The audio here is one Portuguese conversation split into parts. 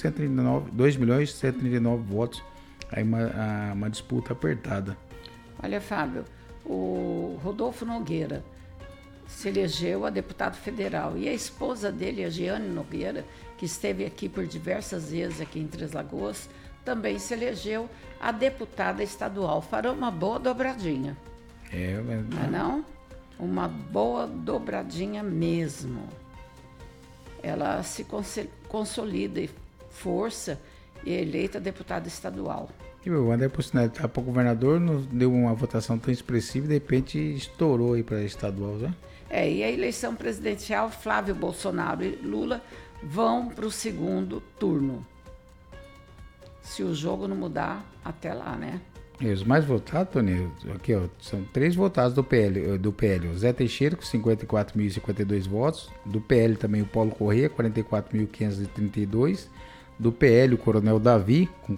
2.139 votos. Aí uma disputa apertada. Olha, Fábio, o Rodolfo Nogueira se elegeu a deputado federal e a esposa dele, a Giane Nogueira, que esteve aqui por diversas vezes aqui em Três Lagoas, também se elegeu a deputada estadual. Farão uma boa dobradinha. Não é não? Uma boa dobradinha mesmo. Ela se consolida e força e é eleita deputada estadual. E o André Pussinelli estava para governador, não deu uma votação tão expressiva e de repente estourou aí para estadual, né? E a eleição presidencial, Flávio Bolsonaro e Lula vão para o segundo turno. Se o jogo não mudar até lá, né? E os mais votados, Tony, aqui ó, são 3 votados do PL. O Zé Teixeira com 54.052 votos, do PL também o Paulo Corrêa, 44.532, do PL o Coronel Davi com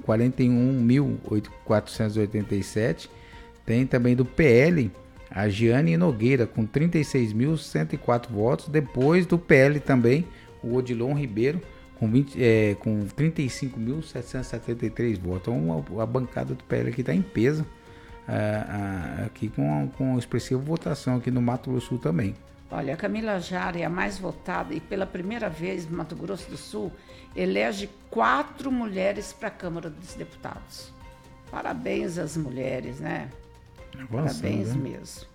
41.487, tem também do PL a Giane Nogueira com 36.104 votos, depois do PL também o Odilon Ribeiro com 35.773 votos. Então a bancada do PL aqui está em peso, aqui com expressiva votação aqui no Mato Grosso do Sul também. Olha, a Camila Jara é a mais votada e pela primeira vez no Mato Grosso do Sul elege 4 mulheres para a Câmara dos Deputados. Parabéns às mulheres, né? Parabéns, né? Mesmo.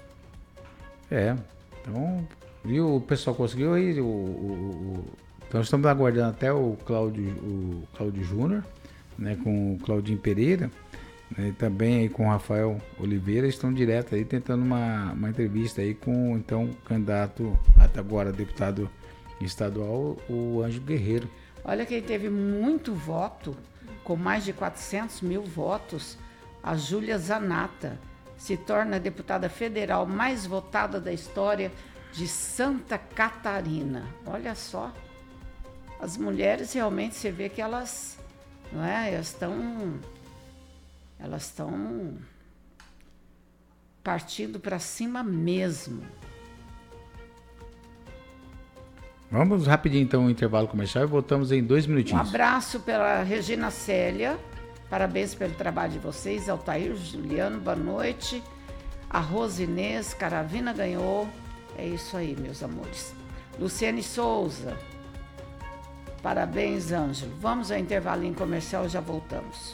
Então, viu, o pessoal conseguiu aí, então estamos aguardando até o Cláudio Júnior, né, com o Claudinho Pereira, né, e também aí com o Rafael Oliveira, estão direto aí tentando uma entrevista aí com então o candidato até agora deputado estadual, o Ângelo Guerreiro. Olha quem teve muito voto, com mais de 400 mil votos, a Júlia Zanata se torna a deputada federal mais votada da história de Santa Catarina. Olha só, as mulheres realmente, você vê que elas, não é, elas estão partindo para cima mesmo. Vamos rapidinho então ao intervalo comercial e voltamos em 2 minutinhos. Um abraço pela Regina Célia, parabéns pelo trabalho de vocês, Altair, Juliano, boa noite. A Rosinês, Caravina ganhou, é isso aí, meus amores. Luciane Souza, parabéns, Ângelo. Vamos ao intervalinho comercial e já voltamos.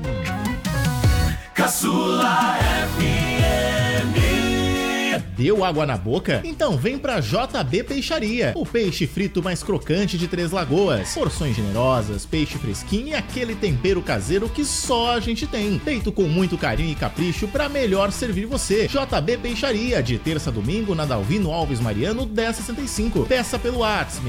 Caçula FM. Deu água na boca? Então vem pra JB Peixaria, o peixe frito mais crocante de Três Lagoas. Porções generosas, peixe fresquinho e aquele tempero caseiro que só a gente tem. Feito com muito carinho e capricho pra melhor servir você. JB Peixaria, de terça a domingo na Dalvino Alves Mariano 1065. Peça pelo WhatsApp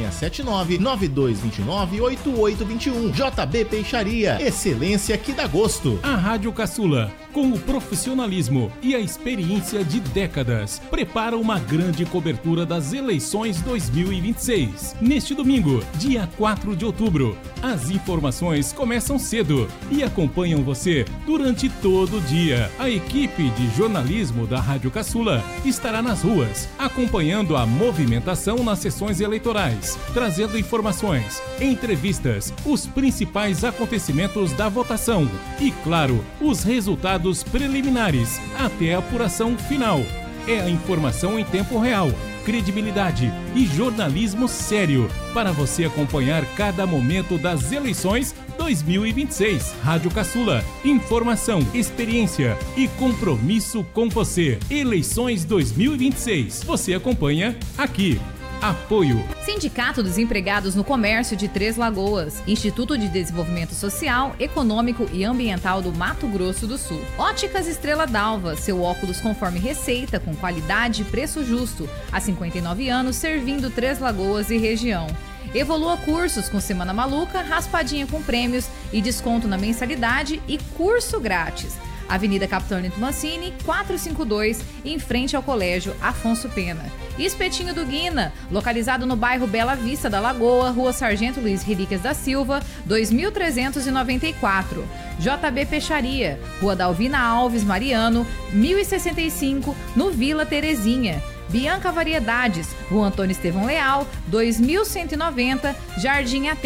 679-9229-8821. JB Peixaria, excelência que dá gosto. A Rádio Caçula, com o profissionalismo e a experiência de décadas, prepara uma grande cobertura das eleições 2026. Neste domingo, dia 4 de outubro, as informações começam cedo e acompanham você durante todo o dia. A equipe de jornalismo da Rádio Caçula estará nas ruas, acompanhando a movimentação nas sessões eleitorais, trazendo informações, entrevistas, os principais acontecimentos da votação e, claro, os resultados preliminares até a apuração final. É a informação em tempo real, credibilidade e jornalismo sério para você acompanhar cada momento das eleições 2026. Rádio Caçula, informação, experiência e compromisso com você. Eleições 2026. Você acompanha aqui. Apoio. Sindicato dos Empregados no Comércio de Três Lagoas. Instituto de Desenvolvimento Social, Econômico e Ambiental do Mato Grosso do Sul. Óticas Estrela d'Alva. Seu óculos conforme receita, com qualidade e preço justo. Há 59 anos, servindo Três Lagoas e região. Evolua Cursos, com semana maluca, raspadinha com prêmios e desconto na mensalidade e curso grátis. Avenida Capitão Nito Mancini, 452, em frente ao Colégio Afonso Pena. Espetinho do Guina, localizado no bairro Bela Vista da Lagoa, Rua Sargento Luiz Relíquias da Silva, 2394. JB Peixaria, Rua Dalvina Alves Mariano, 1065, no Vila Terezinha. Bianca Variedades, Rua Antônio Estevão Leal, 2190, Jardim Atento.